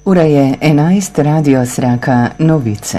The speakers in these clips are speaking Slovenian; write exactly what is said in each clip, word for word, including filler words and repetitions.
Ura je enajst, Radio Sraka, novice.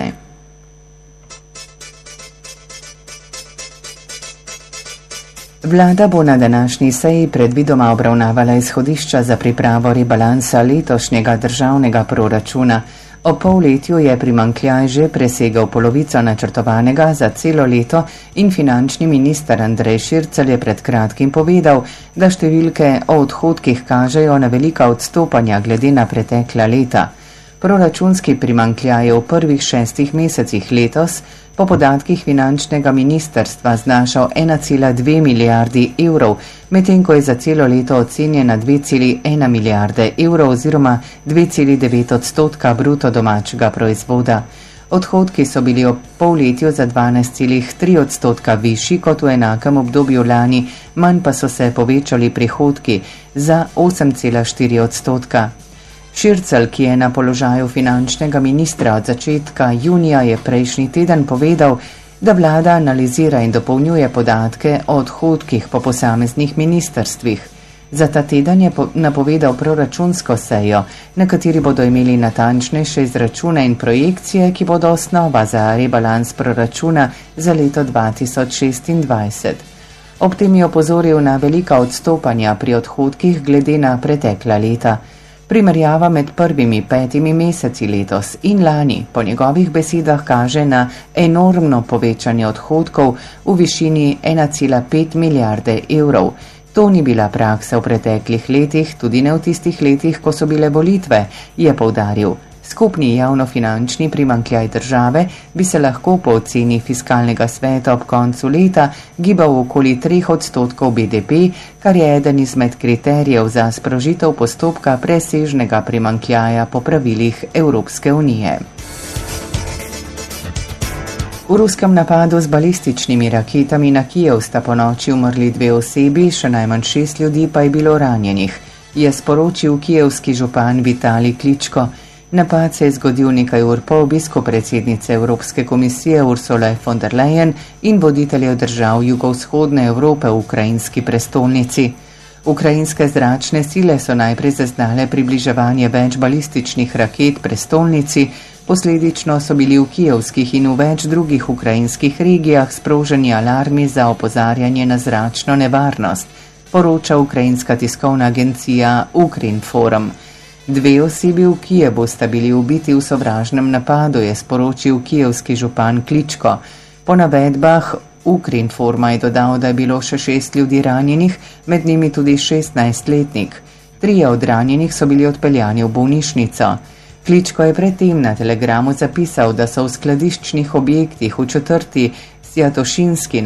Vlada bo na današnji seji predvidoma obravnavala izhodišča za pripravo rebalansa letošnjega državnega proračuna. O polletju je primanjkljaj že presegel polovico načrtovanega za celo leto in finančni minister Andrej Šircelj je pred kratkim povedal, da številke o odhodkih kažejo na velika odstopanja glede na pretekla leta. Proračunski primanjkljaj je v prvih šestih mesecih letos po podatkih finančnega ministrstva znašal ena cela dve milijardi evrov, medtem ko je za celo leto ocenjen na dve celi ena milijarde evrov oziroma dve celi devet odstotka bruto domačega proizvoda. Odhodki so bili ob polletju za dvanajst cela tri odstotka višji kot v enakem obdobju lani, manj pa so se povečali prihodki za osem cela štiri odstotka. Šircelj, ki je na položaju finančnega ministra od začetka junija, je prejšnji teden povedal, da vlada analizira in dopolnjuje podatke o odhodkih po posameznih ministrstvih. Za ta teden je napovedal proračunsko sejo, na kateri bodo imeli natančnejše izračune in projekcije, ki bodo osnova za rebalans proračuna za leto dva tisoč šestindvajset. Ob tem je opozoril na velika odstopanja pri odhodkih glede na pretekla leta. Primerjava med prvimi petimi meseci letos in lani po njegovih besedah kaže na enormno povečanje odhodkov v višini ena cela pet milijarde evrov. To ni bila praksa v preteklih letih, tudi ne v tistih letih, ko so bile volitve, je poudaril. Skupni javnofinančni primanjkljaj države bi se lahko po oceni fiskalnega sveta ob koncu leta gibal okoli treh odstotkov B D P, kar je eden izmed kriterijev za sprožitev postopka presežnega primanjkljaja po pravilih Evropske unije. V ruskem napadu z balističnimi raketami na Kijev sta ponoči umrli dve osebi, še najmanj šest ljudi pa je bilo ranjenih, je sporočil kijevski župan Vitalij Kličko. Napad se je zgodil nekaj ur po obisku predsednice Evropske komisije Ursule von der Leyen in voditeljev držav jugovzhodne Evrope v ukrajinski prestolnici. Ukrajinske zračne sile so najprej zaznale približevanje več balističnih raket prestolnici, posledično so bili v kijevskih in v več drugih ukrajinskih regijah sproženi alarmi za opozarjanje na zračno nevarnost, poroča ukrajinska tiskovna agencija Ukrinform. Dve osebi v Kijevu sta bili ubiti v sovražnem napadu, je sporočil kijevski župan Kličko. Po navedbah Ukrinforma je dodal, da je bilo še šest ljudi ranjenih, med njimi tudi šestnajstletnik. Trije od ranjenih so bili odpeljani v bolnišnico. Kličko je predtem na telegramu zapisal, da so v skladiščnih objektih v četrti Sjatošinski